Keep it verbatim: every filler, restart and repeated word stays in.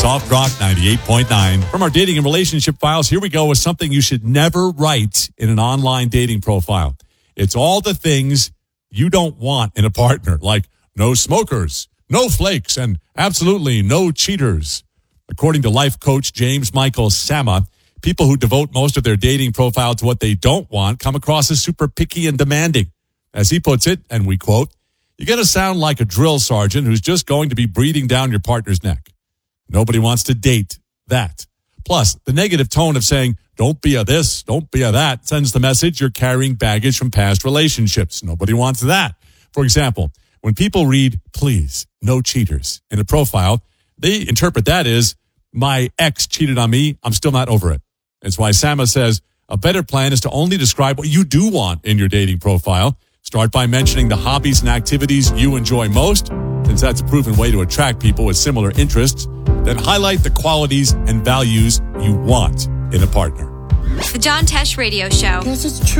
Soft Rock ninety-eight point nine. From our dating and relationship files, here we go with something you should never write in an online dating profile. It's all the things you don't want in a partner, like no smokers, no flakes, and absolutely no cheaters. According to life coach James Michael Sama, people who devote most of their dating profile to what they don't want come across as super picky and demanding. As he puts it, and we quote, "You're going to sound like a drill sergeant who's just going to be breathing down your partner's neck." Nobody wants to date that. Plus, the negative tone of saying, "Don't be a this, don't be a that," sends the message you're carrying baggage from past relationships. Nobody wants that. For example, when people read, "Please, no cheaters," in a profile, they interpret that as, "My ex cheated on me, I'm still not over it." That's why Sama says a better plan is to only describe what you do want in your dating profile. Start by mentioning the hobbies and activities you enjoy most, since that's a proven way to attract people with similar interests. Then highlight the qualities and values you want in a partner. The John Tesh Radio Show. This is true.